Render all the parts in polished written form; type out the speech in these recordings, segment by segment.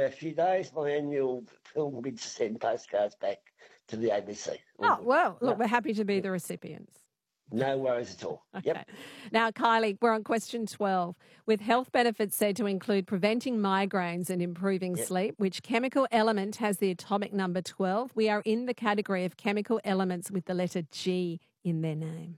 a few days, my annual film will be to send postcards back to the ABC. Oh, well, look, we're happy to be the recipients. No worries at all. Okay. Yep. Now, Kylie, we're on question 12. With health benefits said to include preventing migraines and improving sleep, which chemical element has the atomic number 12? We are in the category of chemical elements with the letter G in their name.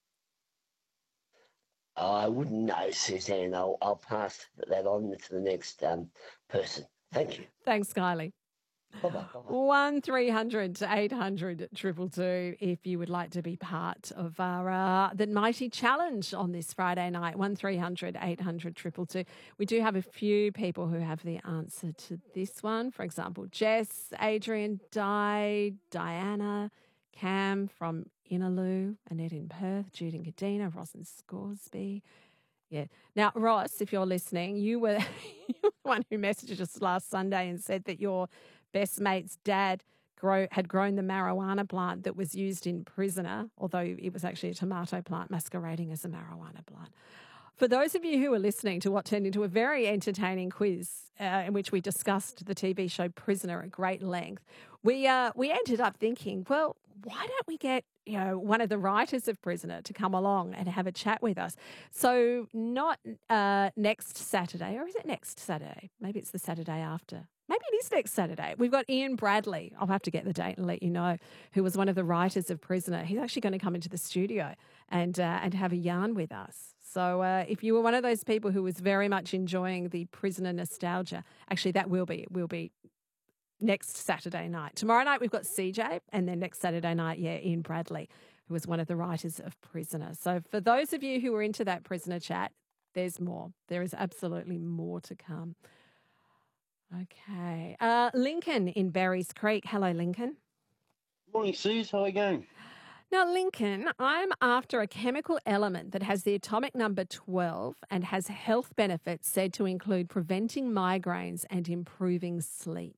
I wouldn't know, Suzanne. I'll pass that on to the next person. Thank you. Thanks, Kylie. Bye-bye. 1300 800 222 if you would like to be part of our the mighty challenge on this Friday night. 1300 800 222. We do have a few people who have the answer to this one. For example, Jess, Adrian, Diana, Cam from Inaloo, Annette in Perth, Jude in Kadina, Ross in Scoresby. Yeah. Now, Ross, if you're listening, you were the one who messaged us last Sunday and said that your best mate's dad had grown the marijuana plant that was used in Prisoner, although it was actually a tomato plant masquerading as a marijuana plant. For those of you who are listening to what turned into a very entertaining quiz in which we discussed the TV show Prisoner at great length, we ended up thinking, well, why don't we get one of the writers of Prisoner to come along and have a chat with us? So not next Saturday, or is it next Saturday? Maybe it's the Saturday after. Maybe it is next Saturday. We've got Ian Bradley. I'll have to get the date and let you know, who was one of the writers of Prisoner. He's actually going to come into the studio and have a yarn with us. So if you were one of those people who was very much enjoying the Prisoner nostalgia, actually that will be next Saturday night. Tomorrow night we've got CJ, and then next Saturday night, Ian Bradley, who was one of the writers of Prisoner. So for those of you who were into that Prisoner chat, there's more. There is absolutely more to come. Okay. Lincoln in Berries Creek. Hello, Lincoln. Morning, Suze. How are you going? Now, Lincoln, I'm after a chemical element that has the atomic number 12 and has health benefits said to include preventing migraines and improving sleep.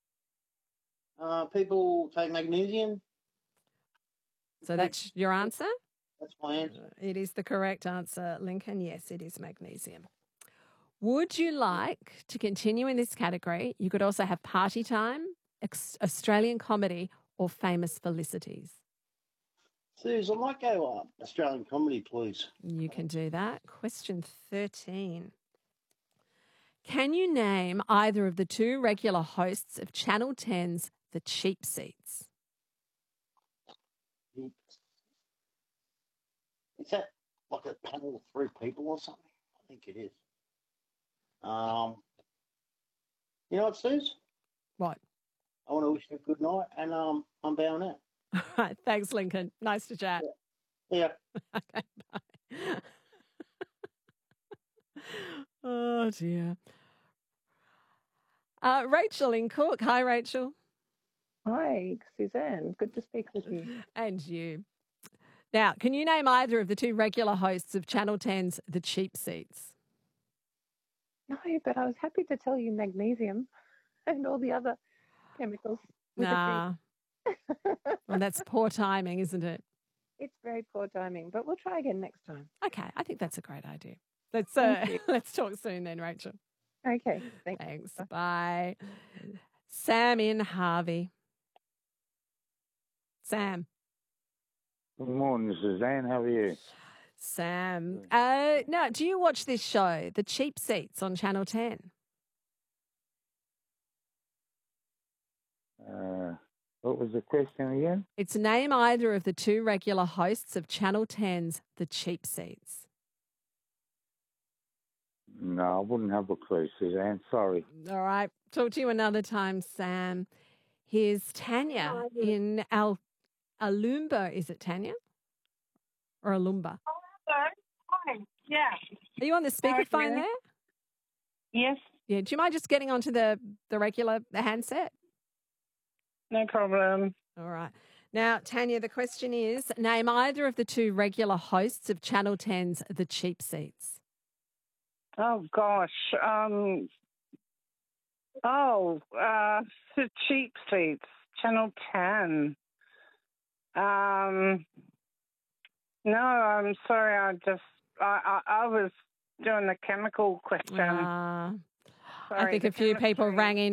People take magnesium. So that's your answer? That's my answer. It is the correct answer, Lincoln. Yes, it is magnesium. Would you like to continue in this category? You could also have Party Time, Australian Comedy, or Famous Felicities. Suze, I might go Australian Comedy, please. You can do that. Question 13. Can you name either of the two regular hosts of Channel 10's The Cheap Seats? Is that like a panel of three people or something? I think it is. You know what, Suze? What? I want to wish you a good night, and I'm bowing out. All right. Thanks, Lincoln. Nice to chat. Yeah. Okay, bye. Oh, dear. Rachel in Cook. Hi, Rachel. Hi, Suzanne. Good to speak with you. And you. Now, can you name either of the two regular hosts of Channel 10's The Cheap Seats? No, but I was happy to tell you magnesium and all the other chemicals. Nah. Well, that's poor timing, isn't it? It's very poor timing, but we'll try again next time. Okay, I think that's a great idea. Let's talk soon then, Rachel. Okay, thanks. Bye. Sam in Harvey. Sam. Good morning, Suzanne. How are you? Sam. Now, do you watch this show, The Cheap Seats, on Channel 10? What was the question again? It's name either of the two regular hosts of Channel 10's The Cheap Seats. No, I wouldn't have a clue, Suzanne. Sorry. All right. Talk to you another time, Sam. Here's Tanya in Alumba. Is it Tanya? Or Alumba? Oh, hello. Hi. Yeah. Are you on the speakerphone there? Yes. Yeah. Do you mind just getting onto the regular handset? No problem. All right. Now, Tanya, the question is, name either of the two regular hosts of Channel 10's The Cheap Seats. Oh, gosh. The Cheap Seats, Channel 10. No, I'm sorry. I was doing the chemical question. I think a few people rang in